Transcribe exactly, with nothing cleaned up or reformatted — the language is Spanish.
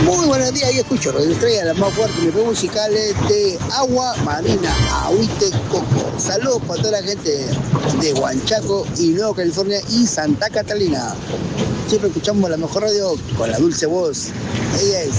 Muy buenos días, yo escucho Radio Estrella, la más fuerte de musicales de Agua Marina, Agüite Coco. Saludos para toda la gente de Huanchaco y Nueva California y Santa Catalina. Siempre escuchamos la mejor radio con la dulce voz. Ella es